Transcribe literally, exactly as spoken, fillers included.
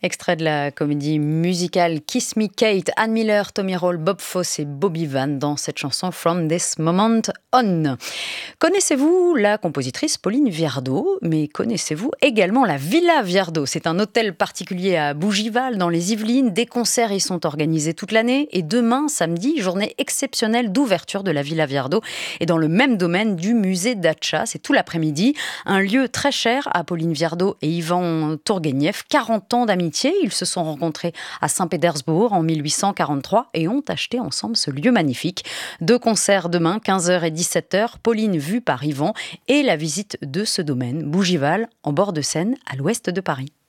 Extrait de la comédie musicale Kiss Me Kate, Anne Miller, Tommy Roll, Bob Fosse et Bobby Van dans cette chanson From This Moment On. Connaissez-vous la compositrice Pauline Viardot? Mais connaissez-vous également la Villa Viardot? C'est un hôtel particulier à Bougival dans les Yvelines. Des concerts y sont organisés toute l'année. Et demain, samedi, journée exceptionnelle d'ouverture de la Villa Viardot. Et dans le même domaine du musée Dacha, c'est tout l'après-midi. Un lieu très cher à Pauline Viardot et Ivan Tourguenieff. quarante ans d'amitié. Ils se sont rencontrés à Saint-Pétersbourg en mille huit cent quarante-trois et ont acheté ensemble ce lieu magnifique. Deux concerts demain, quinze heures et dix-sept heures. Pauline vue par Yvan et la visite de ce domaine, Bougival, en bord de Seine, à l'ouest de Paris.